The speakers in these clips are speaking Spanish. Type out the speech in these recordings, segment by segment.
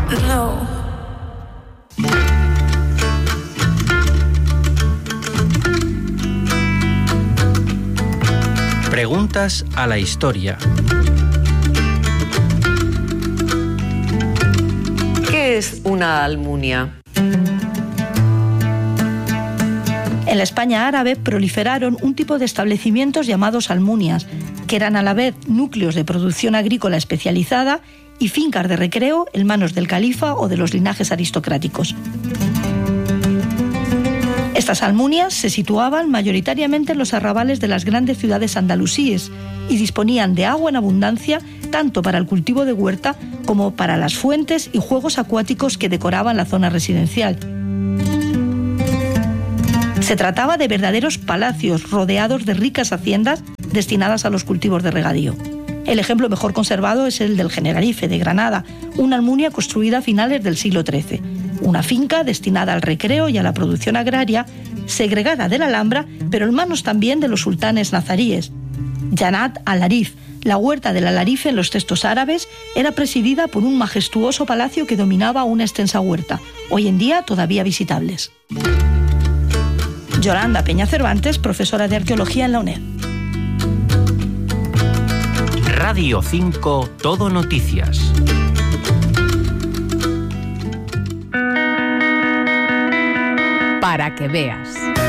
No. Preguntas a la historia. ¿Qué es una almunia? En la España árabe proliferaron un tipo de establecimientos llamados almunias, que eran a la vez núcleos de producción agrícola especializada y fincas de recreo en manos del califa o de los linajes aristocráticos. Estas almunias se situaban mayoritariamente en los arrabales de las grandes ciudades andalusíes y disponían de agua en abundancia tanto para el cultivo de huerta como para las fuentes y juegos acuáticos que decoraban la zona residencial. Se trataba de verdaderos palacios rodeados de ricas haciendas destinadas a los cultivos de regadío. El ejemplo mejor conservado es el del Generalife de Granada, una almunia construida a finales del siglo XIII. Una finca destinada al recreo y a la producción agraria, segregada de la Alhambra, pero en manos también de los sultanes nazaríes. Janat al-Arif, la huerta del Alarife en los textos árabes, era presidida por un majestuoso palacio que dominaba una extensa huerta, hoy en día todavía visitables. Yolanda Peña Cervantes, profesora de Arqueología en la UNED. Radio 5 Todo Noticias. Para que veas.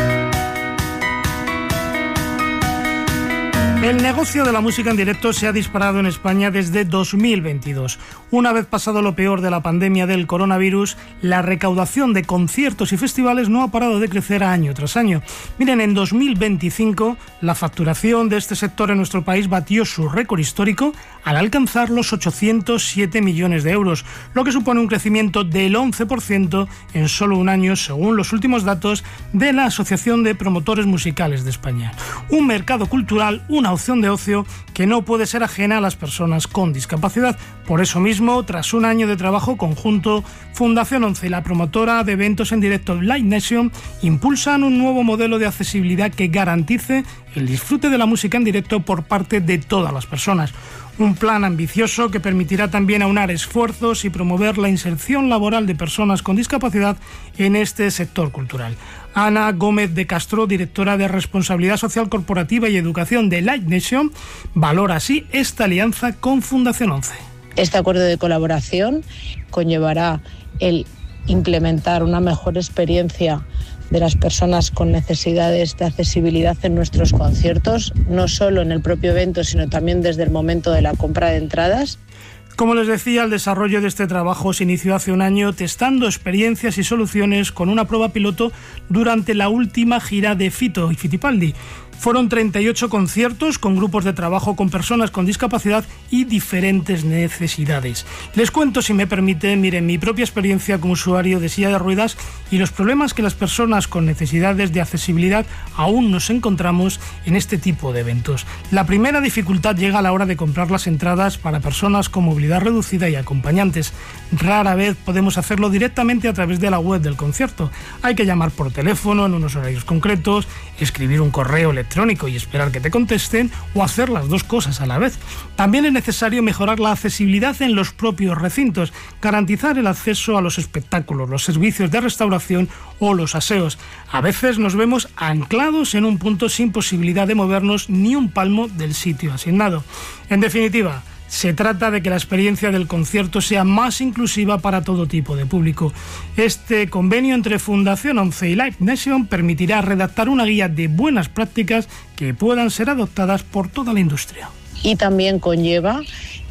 El negocio de la música en directo se ha disparado en España desde 2022. Una vez pasado lo peor de la pandemia del coronavirus, la recaudación de conciertos y festivales no ha parado de crecer año tras año. Miren, en 2025 la facturación de este sector en nuestro país batió su récord histórico al alcanzar los 807 millones de euros, lo que supone un crecimiento del 11% en solo un año, según los últimos datos de la Asociación de Promotores Musicales de España. Un mercado cultural, una opción de ocio que no puede ser ajena a las personas con discapacidad. Por eso mismo, tras un año de trabajo conjunto, Fundación 11 y la promotora de eventos en directo Live Nation impulsan un nuevo modelo de accesibilidad que garantice el disfrute de la música en directo por parte de todas las personas. Un plan ambicioso que permitirá también aunar esfuerzos y promover la inserción laboral de personas con discapacidad en este sector cultural. Ana Gómez de Castro, directora de Responsabilidad Social Corporativa y Educación de Live Nation, valora así esta alianza con Fundación 11. Este acuerdo de colaboración conllevará el implementar una mejor experiencia de las personas con necesidades de accesibilidad en nuestros conciertos, no solo en el propio evento, sino también desde el momento de la compra de entradas. Como les decía, el desarrollo de este trabajo se inició hace un año testando experiencias y soluciones con una prueba piloto durante la última gira de Fito y Fittipaldi. Fueron 38 conciertos con grupos de trabajo con personas con discapacidad y diferentes necesidades. Les cuento, si me permiten, miren, mi propia experiencia como usuario de silla de ruedas y los problemas que las personas con necesidades de accesibilidad aún nos encontramos en este tipo de eventos. La primera dificultad llega a la hora de comprar las entradas para personas con movilidad reducida y acompañantes. Rara vez podemos hacerlo directamente a través de la web del concierto. Hay que llamar por teléfono en unos horarios concretos, escribir un correo electrónico y esperar que te contesten, o hacer las dos cosas a la vez. También es necesario mejorar la accesibilidad en los propios recintos, garantizar el acceso a los espectáculos, los servicios de restauración o los aseos. A veces nos vemos anclados en un punto sin posibilidad de movernos ni un palmo del sitio asignado. En definitiva, se trata de que la experiencia del concierto sea más inclusiva para todo tipo de público. Este convenio entre Fundación 11 y Live Nation permitirá redactar una guía de buenas prácticas que puedan ser adoptadas por toda la industria. Y también conlleva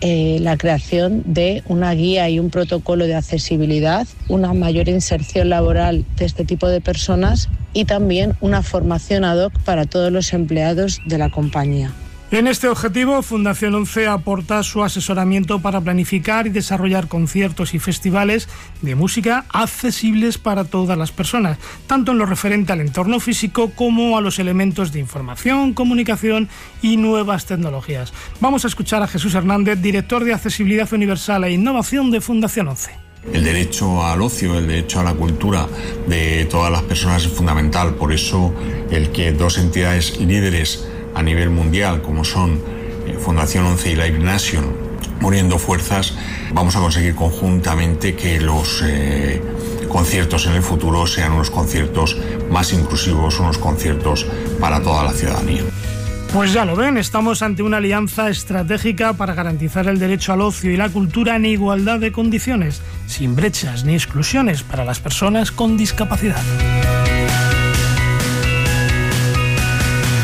la creación de una guía y un protocolo de accesibilidad, una mayor inserción laboral de este tipo de personas y también una formación ad hoc para todos los empleados de la compañía. En este objetivo, Fundación 11 aporta su asesoramiento para planificar y desarrollar conciertos y festivales de música accesibles para todas las personas, tanto en lo referente al entorno físico como a los elementos de información, comunicación y nuevas tecnologías. Vamos a escuchar a Jesús Hernández, director de Accesibilidad Universal e Innovación de Fundación 11. El derecho al ocio, el derecho a la cultura de todas las personas es fundamental. Por eso, el que dos entidades líderes a nivel mundial, como son Fundación 11 y Live Nation, uniendo fuerzas, vamos a conseguir conjuntamente que los conciertos en el futuro sean unos conciertos más inclusivos, unos conciertos para toda la ciudadanía. Pues ya lo ven, estamos ante una alianza estratégica para garantizar el derecho al ocio y la cultura en igualdad de condiciones, sin brechas ni exclusiones para las personas con discapacidad.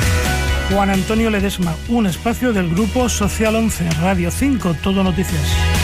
Juan Antonio Ledesma, un espacio del Grupo Social 11, Radio 5, Todo Noticias.